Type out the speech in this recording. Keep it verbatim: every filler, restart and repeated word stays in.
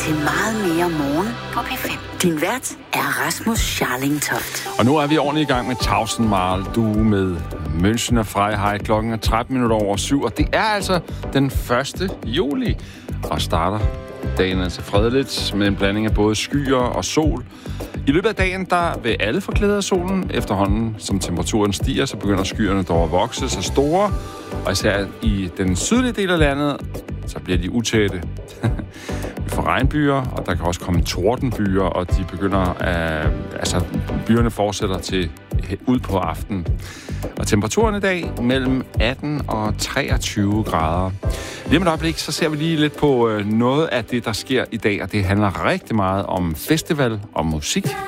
til meget mere morgen på P fem. Din vært er Rasmus Scharling-Toft. Og nu er vi ordentligt i gang med tusind Mal. Du med München og Freiheit. Klokken er tretten minutter over syv, og det er altså den første juli. Og starter dagen altså fredeligt med en blanding af både skyer og sol. I løbet af dagen, der vil alle få glæde af solen. Efterhånden, som temperaturen stiger, så begynder skyerne dog at vokse så store. Og især i den sydlige del af landet, så bliver de utætte. Vi får regnbyer, og der kan også komme tordenbyer, og de begynder at... Altså, byerne fortsætter til ud på aftenen. Og temperaturen i dag mellem atten og treogtyve grader. Lige om et øjeblik, så ser vi lige lidt på noget af det, der sker i dag, og det handler rigtig meget om festival og musik.